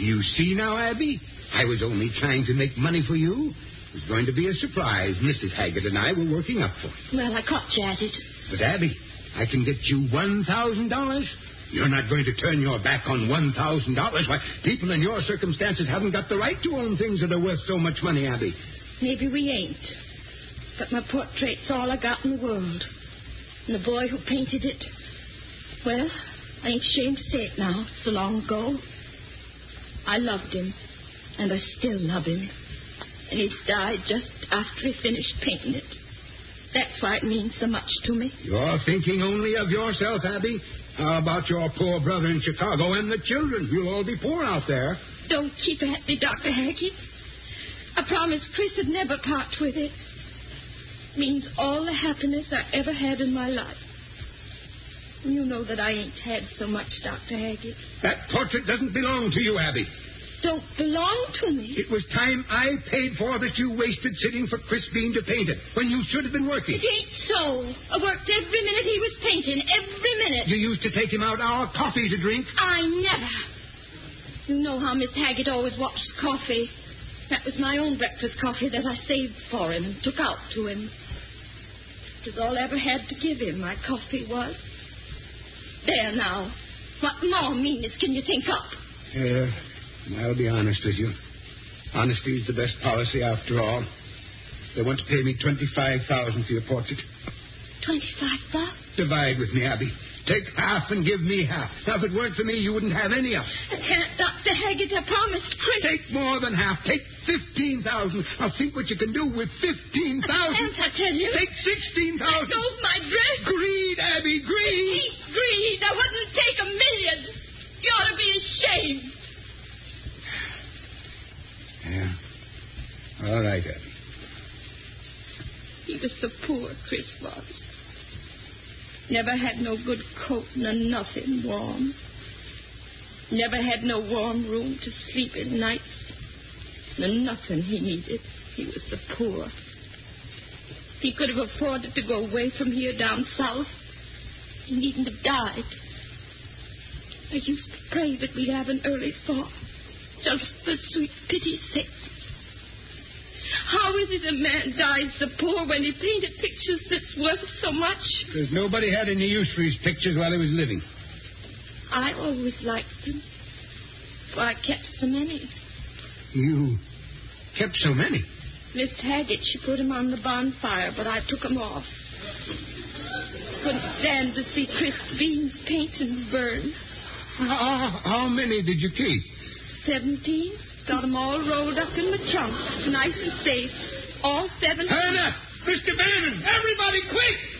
You see now, Abby? I was only trying to make money for you. It was going to be a surprise Mrs. Haggett and I were working up for. Well, I caught you at it. But, Abby, I can get you $1,000. You're not going to turn your back on $1,000. Why, people in your circumstances haven't got the right to own things that are worth so much money, Abby. Maybe we ain't. But my portrait's all I got in the world. And the boy who painted it, well, I ain't ashamed to say it now. So long ago. I loved him. And I still love him. And he died just after he finished painting it. That's why it means so much to me. You're thinking only of yourself, Abby. How about your poor brother in Chicago and the children? You'll all be poor out there. Don't keep at me, Dr. Haggett. I promised Chris would never part with it. It means all the happiness I ever had in my life. You know that I ain't had so much, Dr. Haggett. That portrait doesn't belong to you, Abby. Don't belong to me. It was time I paid for that you wasted sitting for Chris Bean to paint it when you should have been working. It ain't so. I worked every minute he was painting, every minute. You used to take him out our coffee to drink. I never. You know how Miss Haggett always watched coffee. That was my own breakfast coffee that I saved for him and took out to him. It was all I ever had to give him, my coffee was. There now. What more meanness can you think up? I'll be honest with you. Honesty is the best policy after all. They want to pay me $25,000 for your portrait. $25,000? Divide with me, Abby. Take half and give me half. Now, if it weren't for me, you wouldn't have any of it. I can't, Dr. Haggett. I promised Chris. Take more than half. Take $15,000. Now, think what you can do with $15,000. I can't, I tell you. Take $16,000. Let go of my dress. Greed, Abby, greed. I hate greed. I wouldn't take $1 million. You ought to be ashamed. Yeah. All right, Abby. He was so poor, Chris was. Never had no good coat nor nothing warm. Never had no warm room to sleep in nights. Nor nothing he needed. He was so poor. He could have afforded to go away from here down south. He needn't have died. I used to pray that we'd have an early thaw. Just for sweet pity's sake. How is it a man dies so poor when he painted pictures that's worth so much? Because nobody had any use for his pictures while he was living. I always liked them. So I kept so many. You kept so many? Miss Haggett, she put them on the bonfire, but I took them off. Couldn't stand to see Chris Bean's paintings burn. How many did you keep? 17. Got them all rolled up in my trunk. Nice and safe. All 17. Turn up! Mr. Bannon! Everybody quick!